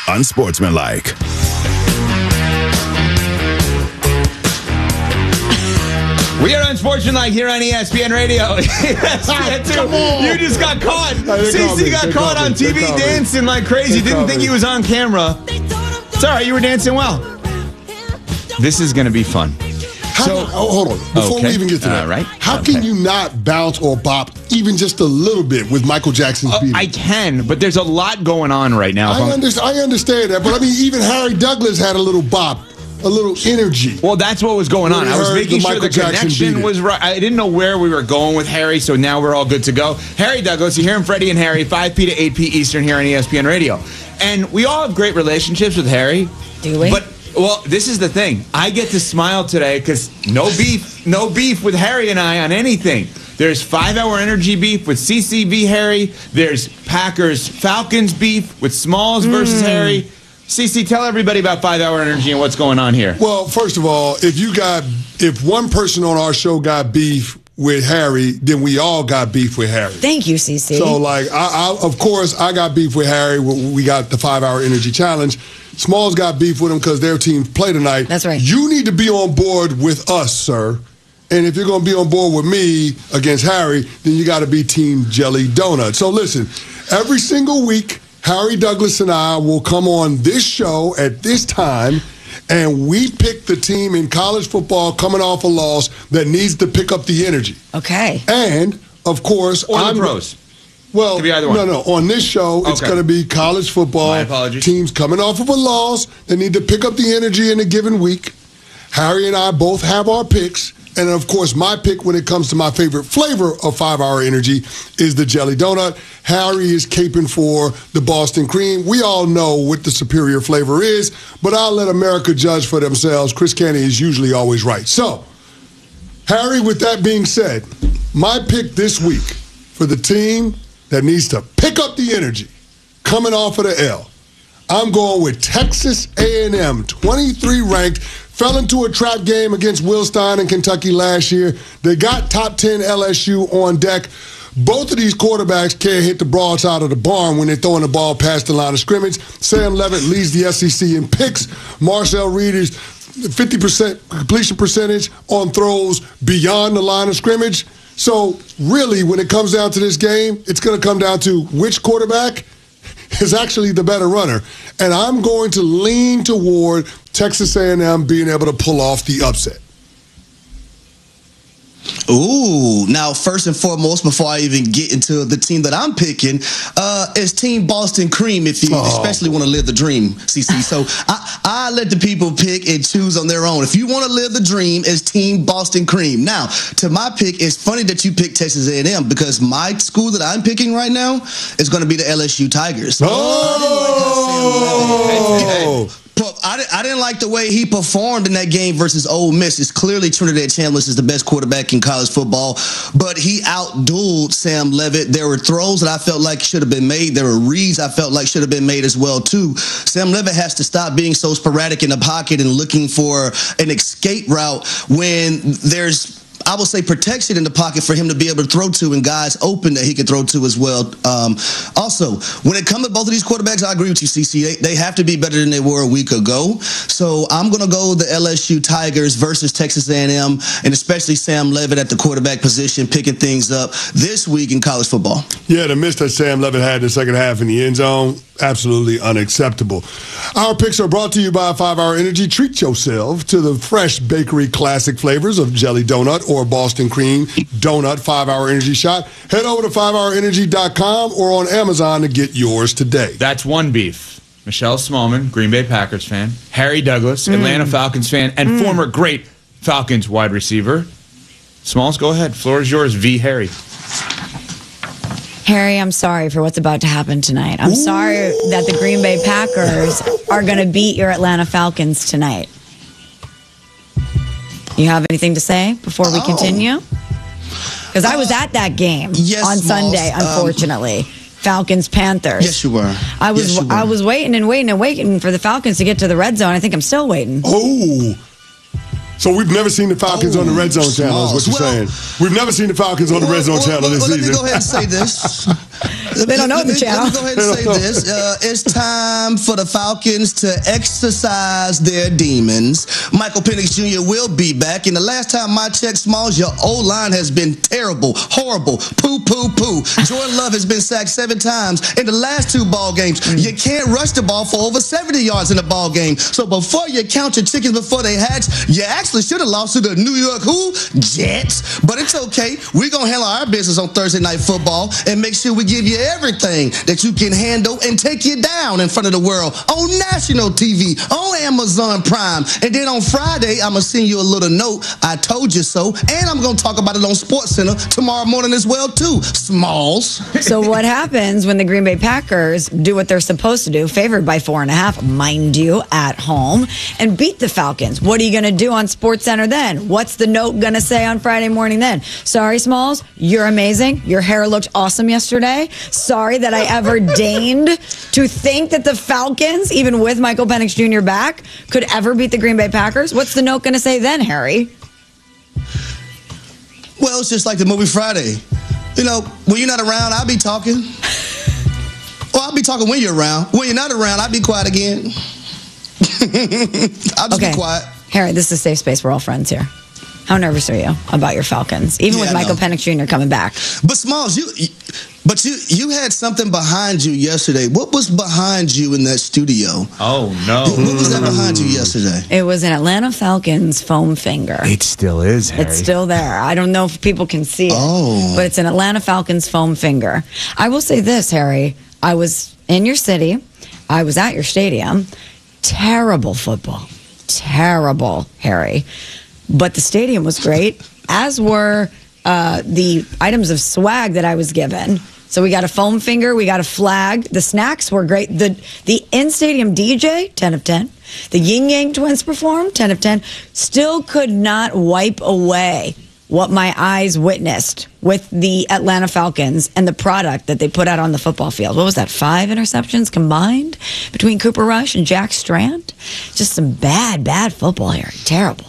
unsportsmanlike. We are unsportsmanlike here on ESPN Radio. Come on. You just got caught. CC got caught on TV dancing like crazy. Didn't think he was on camera. It's all right. You were dancing well. This is going to be fun. Hold on. Before we even get to that, right? How can you not bounce or bop even just a little bit with Michael Jackson's beat? I can, but there's a lot going on right now. I understand that, but I mean, even Harry Douglas had a little bop. A little energy. Well, that's what was going on. I was making sure the connection was right. I didn't know where we were going with Harry, so now we're all good to go. Harry Douglas, you hear him, Freddie and Harry, 5 p to 8 p Eastern here on ESPN Radio. And we all have great relationships with Harry. Do we? But, well, this is the thing. I get to smile today because no beef with Harry and I on anything. There's 5-hour energy beef with CCV Harry. There's Packers-Falcons beef with Smalls versus Harry. CC, tell everybody about 5-hour energy and what's going on here. Well, first of all, if one person on our show got beef with Harry, then we all got beef with Harry. Thank you, CC. So, of course, I got beef with Harry. We got the 5-hour energy challenge. Smalls got beef with him because their teams play tonight. That's right. You need to be on board with us, sir. And if you're going to be on board with me against Harry, then you got to be Team Jelly Donut. So, listen, every single week, Harry Douglas and I will come on this show at this time, and we pick the team in college football coming off a loss that needs to pick up the energy. Okay. And, of course, or the pros. Well, could be either one. No. On this show, it's going to be college football. My apologies. Teams coming off of a loss that need to pick up the energy in a given week. Harry and I both have our picks. And, of course, my pick when it comes to my favorite flavor of 5-hour energy is the Jelly Donut. Harry is caping for the Boston Cream. We all know what the superior flavor is, but I'll let America judge for themselves. Chris Canty is usually always right. So, Harry, with that being said, my pick this week for the team that needs to pick up the energy coming off of the L, I'm going with Texas A&M, 23 ranked. Fell into a trap game against Will Stein in Kentucky last year. They got top 10 LSU on deck. Both of these quarterbacks can't hit the broadside of the barn when they're throwing the ball past the line of scrimmage. Sam Levitt leads the SEC in picks. Marcel Reeder's 50% completion percentage on throws beyond the line of scrimmage. So, really, when it comes down to this game, it's going to come down to which quarterback is actually the better runner. And I'm going to lean toward Texas A&M being able to pull off the upset. Ooh, now first and foremost, before I even get into the team that I'm picking, is Team Boston Cream, if you especially want to live the dream, CC. So I let the people pick and choose on their own. If you want to live the dream, it's Team Boston Cream. Now, to my pick, it's funny that you picked Texas A&M because my school that I'm picking right now is going to be the LSU Tigers. I didn't like the way he performed in that game versus Ole Miss. It's clearly Trinidad Chambliss is the best quarterback in college football, but he outdueled Sam Levitt. There were throws that I felt like should have been made. There were reads I felt like should have been made as well, too. Sam Levitt has to stop being so sporadic in the pocket and looking for an escape route when there's, I will say, protection in the pocket for him to be able to throw to and guys open that he can throw to as well. Also, when it comes to both of these quarterbacks, I agree with you, CC. They have to be better than they were a week ago. So I'm going to go the LSU Tigers versus Texas A&M, and especially Sam Levitt at the quarterback position, picking things up this week in college football. Yeah, the miss that Sam Levitt had in the second half in the end zone, absolutely unacceptable. Our picks are brought to you by 5-Hour Energy. Treat yourself to the fresh bakery classic flavors of Jelly Donut or Boston Cream Donut 5-Hour Energy Shot. Head over to 5hourenergy.com or on Amazon to get yours today. That's one beef. Michelle Smallman, Green Bay Packers fan. Harry Douglas, Atlanta Falcons fan, and former great Falcons wide receiver. Smalls, go ahead. Floor is yours, V. Harry. Harry, I'm sorry for what's about to happen tonight. I'm sorry that the Green Bay Packers are going to beat your Atlanta Falcons tonight. You have anything to say before we continue? Because I was at that game on Sunday, unfortunately. Falcons-Panthers. Yes, you were. I was waiting and waiting and waiting for the Falcons to get to the red zone. I think I'm still waiting. So we've never seen the Falcons on the Red Zone channel, is what you're saying. We've never seen the Falcons on the Red Zone channel this season. Let me go ahead and say this. They don't know the channel. Let me go ahead and say this. It's time for the Falcons to exercise their demons. Michael Penix Jr. will be back. And the last time I checked, Smalls, your O-line has been terrible, horrible, poo. Jordan Love has been sacked 7 times in the last 2 ball games. You can't rush the ball for over 70 yards in a ball game. So before you count your chickens before they hatch, you actually should have lost to the New York Jets. But it's okay. We're going to handle our business on Thursday Night Football and make sure we give you everything that you can handle and take you down in front of the world on national TV, on Amazon Prime. And then on Friday, I'm going to send you a little note. I told you so. And I'm going to talk about it on SportsCenter tomorrow morning as well, too. Smalls. So what happens when the Green Bay Packers do what they're supposed to do, favored by 4.5, mind you, at home, and beat the Falcons? What are you going to do on SportsCenter then? What's the note going to say on Friday morning then? Sorry, Smalls, you're amazing. Your hair looked awesome yesterday. Sorry that I ever deigned to think that the Falcons, even with Michael Penix Jr. back, could ever beat the Green Bay Packers. What's the note going to say then, Harry? Well, it's just like the movie Friday. You know, when you're not around, I'll be talking. Or I'll be talking when you're around. When you're not around, I'll be quiet again. I'll just be quiet. Harry, this is a safe space. We're all friends here. How nervous are you about your Falcons, even with Michael Penix Jr. coming back? But Smalls, you had something behind you yesterday. What was behind you in that studio? Oh, no. What was that behind you yesterday? It was an Atlanta Falcons foam finger. It still is, Harry. It's still there. I don't know if people can see it, but it's an Atlanta Falcons foam finger. I will say this, Harry. I was in your city. I was at your stadium. Terrible football. Terrible, Harry. But the stadium was great, as were the items of swag that I was given. So we got a foam finger, we got a flag. The snacks were great. The in-stadium DJ, 10 of 10. The Yin Yang Twins performed, 10 of 10. Still could not wipe away what my eyes witnessed with the Atlanta Falcons and the product that they put out on the football field. What was that, 5 interceptions combined between Cooper Rush and Jack Strand? Just some bad football here. Terrible.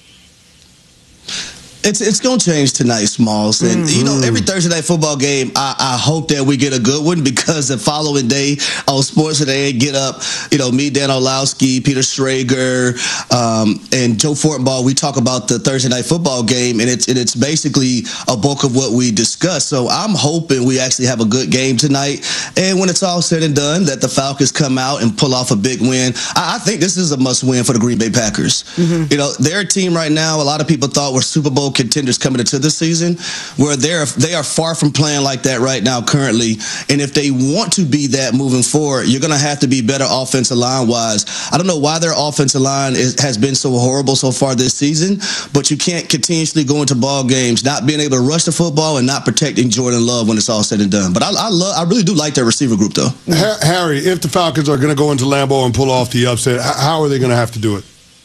It's going to change tonight, Smalls. And, you know, every Thursday night football game, I hope that we get a good one, because the following day on Sports Today, get up, you know, me, Dan Orlowski, Peter Schrager, and Joe Fortenbaugh, we talk about the Thursday night football game, and it's basically a bulk of what we discuss. So I'm hoping we actually have a good game tonight. And when it's all said and done, that the Falcons come out and pull off a big win. I think this is a must-win for the Green Bay Packers. You know, their team right now, a lot of people thought were Super Bowl contenders coming into the season, where they are far from playing like that right now currently. And if they want to be that moving forward, you're going to have to be better offensive line wise. I don't know why their offensive line has been so horrible so far this season, but you can't continuously go into ball games not being able to rush the football and not protecting Jordan Love when it's all said and done. But I really do like their receiver group, though. Harry, if the Falcons are going to go into Lambeau and pull off the upset, how are they going to have to do it?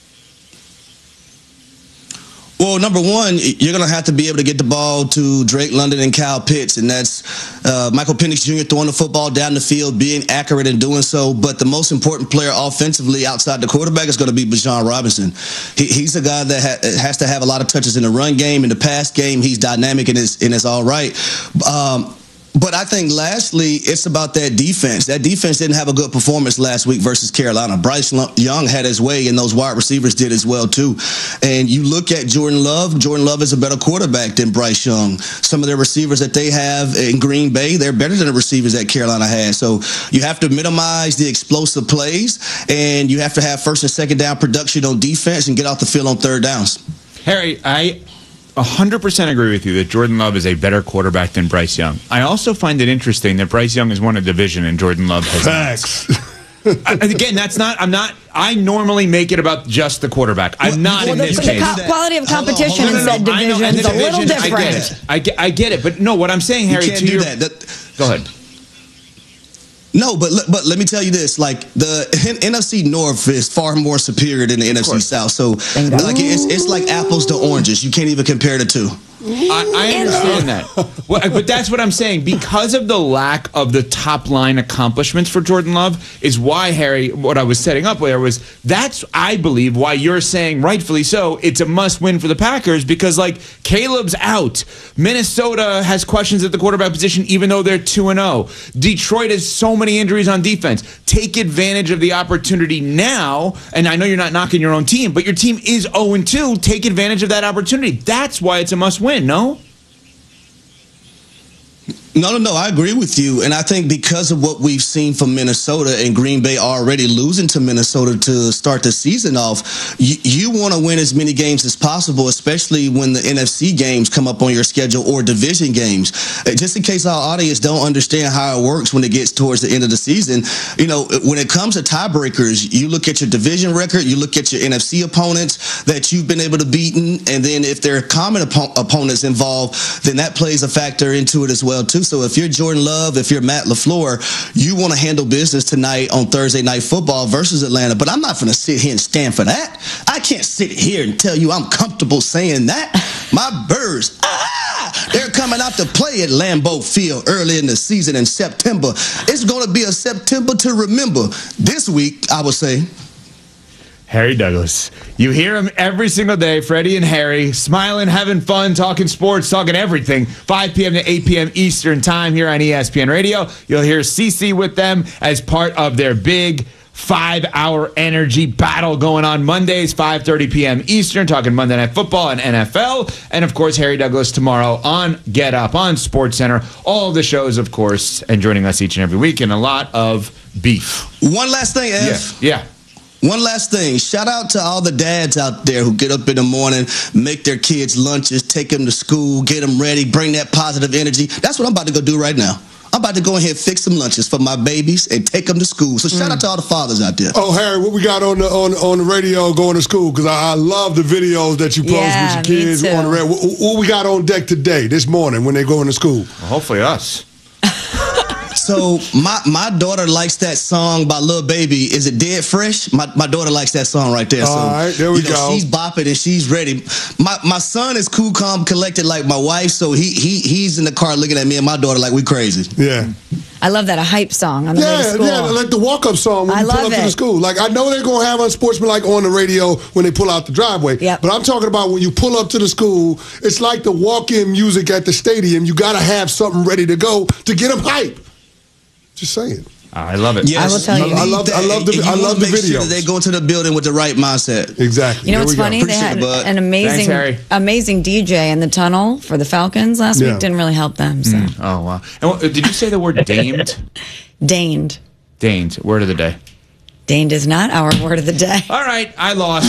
Well, number one, you're going to have to be able to get the ball to Drake London and Kyle Pitts, and that's Michael Penix Jr. throwing the football down the field, being accurate in doing so. But the most important player offensively outside the quarterback is going to be Bijan Robinson. He's a guy that has to have a lot of touches in the run game. In the pass game, he's dynamic and is all right. But I think, lastly, it's about that defense. That defense didn't have a good performance last week versus Carolina. Bryce Young had his way, and those wide receivers did as well, too. And you look at Jordan Love. Jordan Love is a better quarterback than Bryce Young. Some of the receivers that they have in Green Bay, they're better than the receivers that Carolina has. So you have to minimize the explosive plays, and you have to have first and second down production on defense and get off the field on third downs. Harry, I 100% agree with you that Jordan Love is a better quarterback than Bryce Young. I also find it interesting that Bryce Young has won a division and Jordan Love has not. Again, I normally make it about just the quarterback. I'm not in this case. The quality of competition in said division is a little different. I get it. But no, what I'm saying, Harry, you can't do that. Go ahead. No, but let me tell you this: like the NFC North is far more superior than the NFC South. So, like it's like apples to oranges. You can't even compare the two. I understand that. Well, but that's what I'm saying. Because of the lack of the top line accomplishments for Jordan Love is why, Harry, what I was setting up there was that's, I believe, why you're saying, rightfully so, it's a must win for the Packers because, like, Caleb's out. Minnesota has questions at the quarterback position even though they're 2-0. Detroit has so many injuries on defense. Take advantage of the opportunity now. And I know you're not knocking your own team, but your team is 0-2. Take advantage of that opportunity. That's why it's a must win. No? No, I agree with you. And I think because of what we've seen from Minnesota and Green Bay already losing to Minnesota to start the season off, you want to win as many games as possible, especially when the NFC games come up on your schedule or division games. Just in case our audience don't understand how it works when it gets towards the end of the season, you know, when it comes to tiebreakers, you look at your division record, you look at your NFC opponents that you've been able to beat, and then if there are common opponents involved, then that plays a factor into it as well, too. So if you're Jordan Love, if you're Matt LaFleur, you want to handle business tonight on Thursday Night Football versus Atlanta. But I'm not going to sit here and stand for that. I can't sit here and tell you I'm comfortable saying that. My Birds, they're coming out to play at Lambeau Field early in the season in September. It's going to be a September to remember. This week, I would say. Harry Douglas. You hear him every single day, Freddie and Harry, smiling, having fun, talking sports, talking everything. 5 p.m. to 8 p.m. Eastern time here on ESPN Radio. You'll hear CC with them as part of their big 5-hour energy battle going on Mondays, 5:30 p.m. Eastern, talking Monday Night Football and NFL. And, of course, Harry Douglas tomorrow on Get Up, on SportsCenter. All of the shows, of course, and joining us each and every week, and a lot of beef. One last thing, F. Yeah. One last thing. Shout out to all the dads out there who get up in the morning, make their kids lunches, take them to school, get them ready, bring that positive energy. That's what I'm about to go do right now. I'm about to go ahead and fix some lunches for my babies and take them to school. So shout out to all the fathers out there. Oh, Harry, what we got on the radio going to school? Because I love the videos that you post with your kids on the radio. What we got on deck today, this morning, when they going to school? Well, hopefully us. So my daughter likes that song by Lil Baby. Is it Dead Fresh? My daughter likes that song right there. All right, there we go. She's bopping and she's ready. My son is cool, calm, collected like my wife. So he's in the car looking at me and my daughter like we crazy. Yeah. I love that, a hype song on the way to school. Yeah, like the walk-up song when you pull up to the school. Like, I know they're going to have unsportsmanlike on the radio when they pull out the driveway. Yep. But I'm talking about when you pull up to the school, it's like the walk-in music at the stadium. You got to have something ready to go to get them hype. Just saying. I love it. Yes, I will tell you. I love the videos. Sure that they go to the building with the right mindset. Exactly. You know what's funny? They had an amazing DJ in the tunnel for the Falcons last week. Didn't really help them. So. Oh, wow. And did you say the word damed? Deigned. Deigned. Word of the day. Deigned is not our word of the day. All right. I lost.